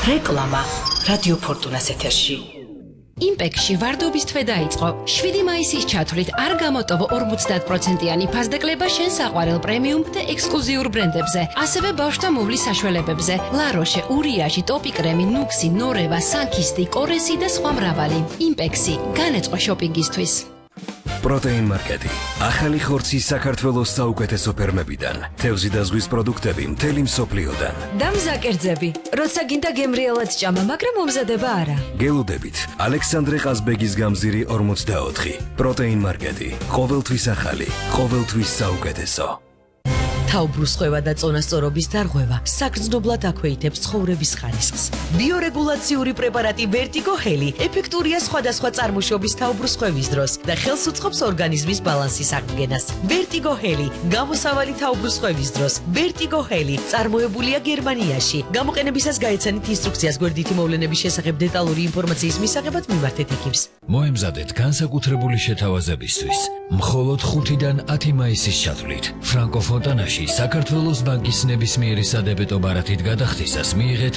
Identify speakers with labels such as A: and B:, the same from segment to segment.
A: რეკლამა რადიო ფორტუნას ეთერში.
B: იმპექსში ვარდობის თვე დაიწყო. 7 მაისის ჩათვლით არ გამოტოვო 50%-იანი ფასდაკლება შენ საყვარელ პრემიუმ და ექსკლუზიურ ბრენდებზე, ასევე ბავშვთა მოვლის საშუალებებზე. La Roche, Uriage, Topi Creme, Nuxi, Noreva, Sankisti, Coresi და სხვა მრავალი. იმპექსი განეწყო შოპინგისთვის.
C: პროტეინ მარკეტი. ახალი ხორცი საქართველოს საუკეთესო ფერმებიდან. თევზი და ზღვის პროდუქტები მთელი მსოფლიოდან.
D: დამზაკერძები. როცა გინდა გემრიელად ჭამა, მაგრამ მომზადება არა.
C: გელუდებით. ალექსანდრე ყაზბეგის გამზირი 44. პროტეინ მარკეტი. ყოველთვის ახალი, ყოველთვის საუკეთესო.
E: თავბრუსხვევა და წონასწორობის დარღვევა საგრძნობლად აქვეითებს ცხოვრების ხარისხს. ბიორეგულაციური პრეპარატი Vertigo Heli ეფექტურია სხვადასხვა წარმოშობის თავბრუსხვევის დროს და ხელს უწყობს ორგანიზმის ბალანსის აღდგენას. Vertigo Heli გამოსავალი თავბრუსხვევის დროს. Vertigo Heli წარმოებულია გერმანიაში. გამოყენებისას გაეცანით ინსტრუქციას გვერდითი მოვლენების შესახებ დეტალური ინფორმაციის მისაღებად მიმართეთ ექიმს.
F: მოემზადეთ განსაკუთრებული შეთავაზებისთვის. მხოლოდ 5-დან 10 მაისის ჩათვლით ფრანკო ფონტანაში საქართველოს ბანკის ნებისმიერი სადებეტო ბარათით გადახდისას მიიღეთ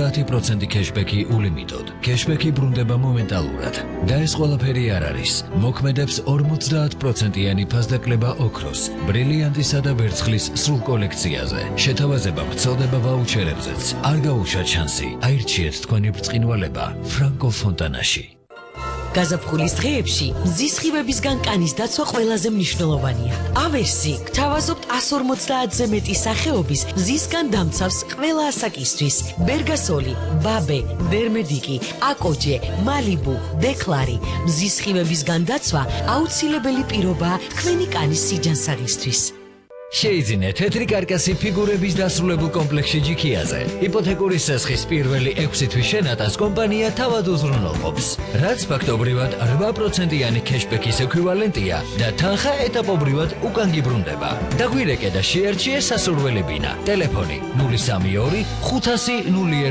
F: 30% кэშბექი ულიმიტოდ. кэშბექი ბრუნდება მომენტალურად და ეს ყველაფერი არ არის. მოქმედებს 50%-იანი ფასდაკლება ოქროს, ბრილიანტისა და ვერცხლის სრულ კოლექციაზე. შეთავაზება ვრცელდება ვაუჩერებზეც. არ გაუშვათ შანსი. აირჩიეთ თქვენი ბრწყინვალება ფრანკო ფონტანაში.
E: გაზაფხულის დღეებში მზის სხივებისგან კანის დაცვა ყველაზე მნიშვნელოვანია. ავერსი გთავაზობთ 150-ზე მეტი სახეობის მზისგან დამცავს ყველა ასაკისთვის. ბერგასოლი, ბაბე, დერმედიკი, აკოჯე, მალიბუ, დეკლარი. მზის სხივებისგან დაცვა აუცილებელი პირობაა თქვენი კანის სიჯანსაღისთვის.
F: შეიძინე თეთრი კარკასი ფიგურების დასრულებულ კომპლექსში ჯიქიაზე. იპოთეკური სესხის პირველი 6 თვის შენატას კომპანია თავად უზრუნველყოფს, რაც ფაქტობრივად 8%-იანი кэშბექის ექვივალენტია და თანხა ეტაპობრივად უკან გიბრუნდება. დაგვირეკე და შეერჩიე სასურველი ბინა. ტელეფონი 032 500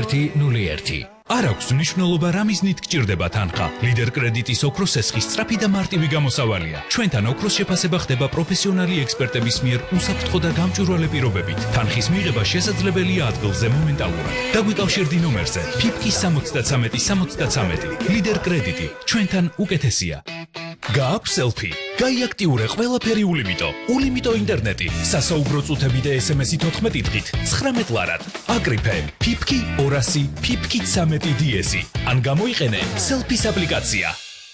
F: 0101.
G: არ აქვს მნიშვნელობა რა მიზნით გჭირდება თანხა. ლიდერ კრედიტის ოქროს სესხის სწრაფი და მარტივი გამოსავალია. ჩვენთან ოქროს შეფასება ხდება პროფესიონალი ექსპერტების მიერ უსაფრთხო და გამჭვირვალე პირობებით. თანხის მიღება შესაძლებელია ადგილზე მომენტალურად. დაგვიკავშირდი ნომერზე ფიფკის 73 73. ლიდერ კრედიტი ჩვენთან უკეთესია. გააქვს სელფი. გაიაქტიურე ყველაფერი ულიმიტო. ულიმიტო ინტერნეტი. სასაუბრო წუთები და SMS-ი 14 დღით 19 ლარად. აკრიფე ფიფკი 200 ფიფკი 13 DS-ი. ან გამოიყენე სელფის აპლიკაცია.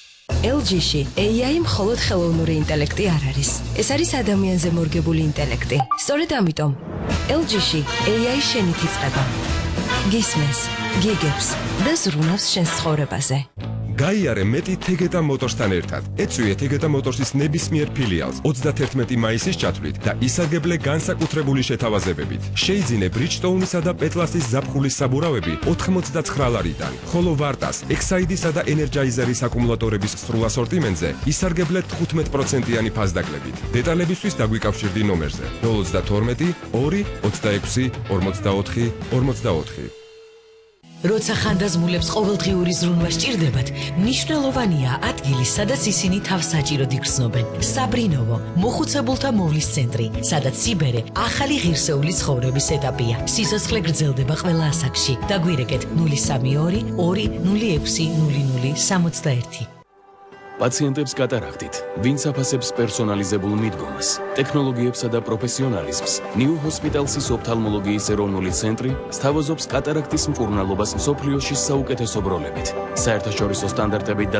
D: LG-ში AI მხოლოდ ხელოვნური ინტელექტი არ არის. ეს არის ადამიანზე მორგებული ინტელექტი. სწორედ ამიტომ LG-ში AI შენით იწყება. გისმენს, გიგებს და ზრუნავს შენს ცხოვრებაზე.
H: გაიარე მეტი თეგეტა მოტორსთან ერთად. ეწვიე თეგეტა მოტორსის ნებისმიერ ფილიალს 31 მაისის ჩათვლით და ისარგებლე განსაკუთრებული შეთავაზებებით. შეიძინე ბრიჯტოუნისა და პეტლასის ზაფხულის საბურავები 89 ლარიდან, ხოლო ვარტას, ექსაიდისა და ენერჯაიზერის აკუმულატორების სრულ ასორტიმენტზე ისარგებლე 15%-იანი ფასდაკლებით. დეტალებისთვის დაგვიკავშირდი ნომერზე 032 2 26 44 44.
E: როცა ხანდაზმულებს ყოველდღიური ზრუნვა სჭირდებათ, მნიშვნელოვანია ადგილი, სადაც ისინი თავს საჭიროდ იგრძნობენ. საბრინოვო, მოხუცებულთა მოვლის центრი, სადაც სიბერე ახალი ღირსეული ცხოვრების ეტაპია. სიცოცხლე გრძელდება ყველა ასაკში. დაგვირეკეთ 032 2 06 00 61.
I: პაციენტებს კატარაქტით, ვინც აფასებს პერსონალიზებულ მიდგომას, ტექნოლოგიებსა და პროფესიონალიზმს, New Hospital-ის ოფთალმოლოგიის ეროვნული ცენტრი სთავაზობს კატარაქტის მკურნალობას მსოფლიოში საუკეთესო ბროლებით. საერთაშორისო სტანდარტებით